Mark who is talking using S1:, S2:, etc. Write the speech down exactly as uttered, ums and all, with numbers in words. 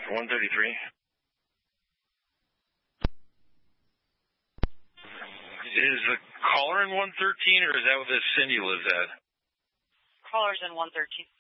S1: one thirty-three. Is the caller in one thirteen, or is that where Cindy lives at?
S2: Caller's in one thirteen.